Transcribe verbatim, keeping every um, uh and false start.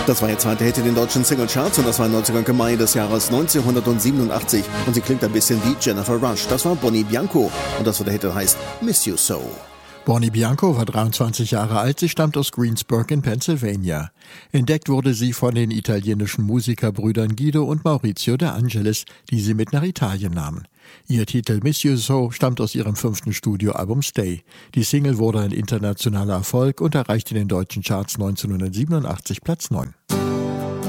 Das war ihr zweiter Hit in den deutschen Singlecharts und das war am neunzehnten Mai des Jahres neunzehnhundertsiebenundachtzig und sie klingt ein bisschen wie Jennifer Rush. Das war Bonnie Bianco und das war der Hit, der heißt Miss You So. Bonnie Bianco war dreiundzwanzig Jahre alt, sie stammt aus Greensburg in Pennsylvania. Entdeckt wurde sie von den italienischen Musikerbrüdern Guido und Maurizio De Angelis, die sie mit nach Italien nahmen. Ihr Titel Miss You So stammt aus ihrem fünften Studioalbum Stay. Die Single wurde ein internationaler Erfolg und erreichte in den deutschen Charts neunzehnhundertsiebenundachtzig Platz neun.